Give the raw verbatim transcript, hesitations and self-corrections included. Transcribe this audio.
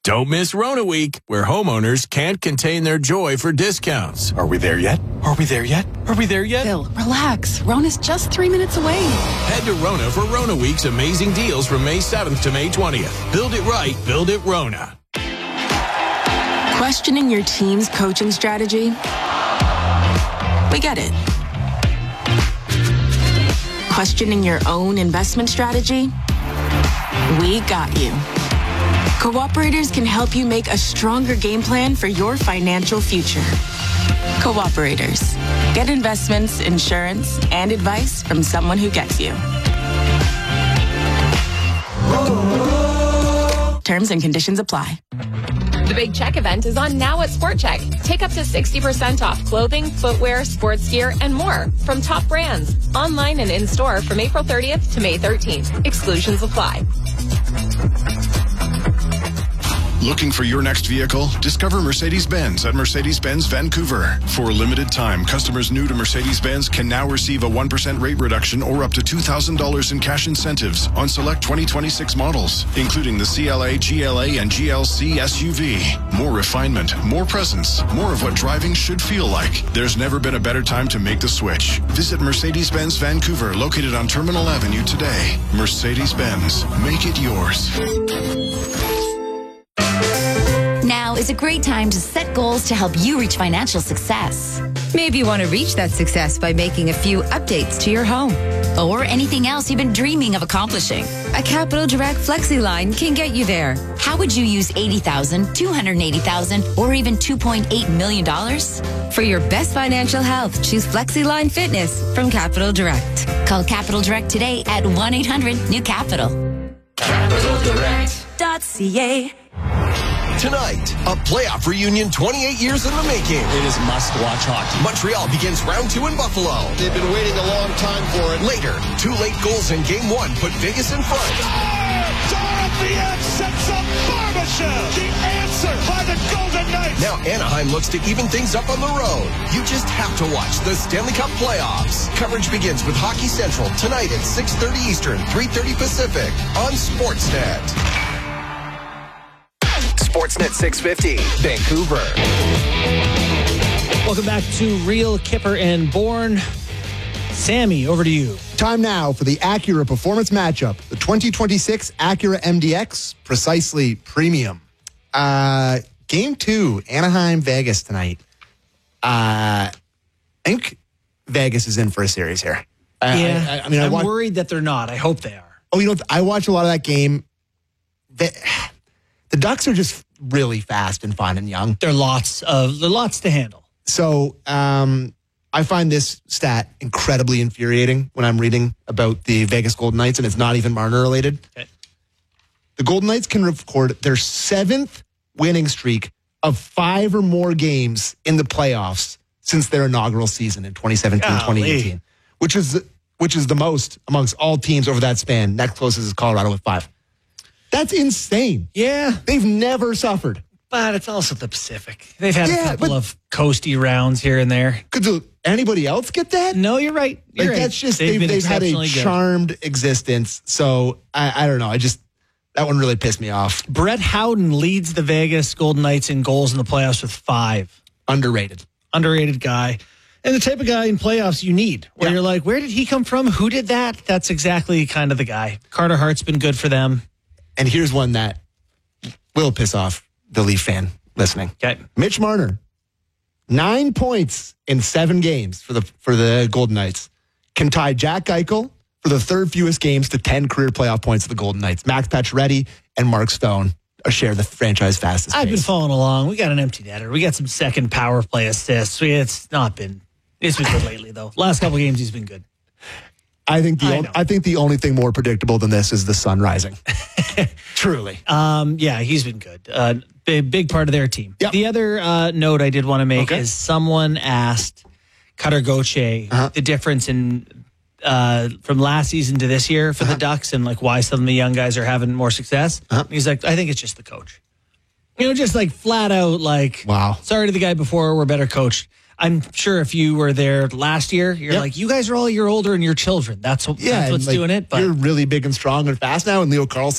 Don't miss Rona Week, where homeowners can't contain their joy for discounts. Are we there yet? Are we there yet? Are we there yet? Phil, relax. Rona's just three minutes away. Head to Rona for Rona Week's amazing deals from May seventh to May twentieth. Build it right, build it Rona. Questioning your team's coaching strategy? We get it. Questioning your own investment strategy? We got you. Cooperators can help you make a stronger game plan for your financial future. Cooperators. Get investments, insurance, and advice from someone who gets you. Terms and conditions apply. The Big Check event is on now at Sport Check. Take up to sixty percent off clothing, footwear, sports gear, and more from top brands. Online and in-store from April thirtieth to May thirteenth. Exclusions apply. Looking for your next vehicle? Discover Mercedes-Benz at Mercedes-Benz Vancouver. For a limited time, customers new to Mercedes-Benz can now receive a one percent rate reduction or up to two thousand dollars in cash incentives on select twenty twenty-six models, including the C L A, G L A, and G L C S U V. More refinement, more presence, more of what driving should feel like. There's never been a better time to make the switch. Visit Mercedes-Benz Vancouver, located on Terminal Avenue today. Mercedes-Benz. Make it yours. Now is a great time to set goals to help you reach financial success. Maybe you want to reach that success by making a few updates to your home. Or anything else you've been dreaming of accomplishing. A Capital Direct Flexi line can get you there. How would you use eighty thousand dollars, two hundred eighty thousand dollars, or even two point eight million dollars? For your best financial health, choose Flexi Line Fitness from Capital Direct. Call Capital Direct today at one eight hundred new capital. capital direct dot c a. Tonight, a playoff reunion twenty-eight years in the making. It is must-watch hockey. Montreal begins round two in Buffalo. They've been waiting a long time for it. Later, two late goals in game one put Vegas in front. Dorofeev sets up Barbashev. The answer by the Golden Knights. Now Anaheim looks to even things up on the road. You just have to watch the Stanley Cup playoffs. Coverage begins with Hockey Central tonight at six thirty Eastern, three thirty Pacific on Sportsnet. Sportsnet six fifty, Vancouver. Welcome back to Real Kipper and Bourne. Sammy, over to you. Time now for the Acura Performance Matchup. The twenty twenty-six Acura M D X, precisely premium. Uh, game two, Anaheim, Vegas tonight. Uh, I think Vegas is in for a series here. I, yeah, I, I mean, I I'm watch, worried that they're not. I hope they are. Oh, you know, I watch a lot of that game. The, the Ducks are just really fast and fun and young. There are lots of there are lots to handle. So um, I find this stat incredibly infuriating when I'm reading about the Vegas Golden Knights, and it's not even Marner related. Okay. The Golden Knights can record their seventh winning streak of five or more games in the playoffs since their inaugural season in twenty seventeen twenty eighteen, which is which is the most amongst all teams over that span. Next closest is Colorado with five. That's insane. Yeah. They've never suffered. But it's also the Pacific. They've had Yeah, a couple but- of coasty rounds here and there. Could anybody else get that? No, you're right. You're Like, right. that's just, They've they've, been they've had a exceptionally good. charmed existence. So I, I don't know. I just, that one really pissed me off. Brett Howden leads the Vegas Golden Knights in goals in the playoffs with five. Underrated. Underrated guy. And the type of guy in playoffs you need, where Yeah. you're like, where did he come from? Who did that? That's exactly kind of the guy. Carter Hart's been good for them. And here's one that will piss off the Leaf fan listening. Okay. Mitch Marner, nine points in seven games for the for the Golden Knights, can tie Jack Eichel for the third fewest games to ten career playoff points of the Golden Knights. Max Pacioretty and Mark Stone share the franchise fastest I've pace. been following along. We got an empty netter. We got some second power play assists. We, it's not been, it's been good lately, though. Last couple games, he's been good. I think the I on, know. I think the only thing more predictable than this is the sun rising. Truly. Um, yeah, he's been good. Uh, big, big part of their team. Yep. The other uh, note I did want to make Okay. is someone asked Cutter Gauthier Uh-huh. the difference in uh, from last season to this year for Uh-huh. the Ducks and like why some of the young guys are having more success. Uh-huh. He's like, I think it's just the coach. You know, just like flat out like, Wow. sorry to the guy before, we're better coached. I'm sure if you were there last year, you're Yep. like, you guys are all a year older and your children. That's, what, Yeah, that's and, what's like, doing it. But you're really big and strong and fast now, and Leo Carlson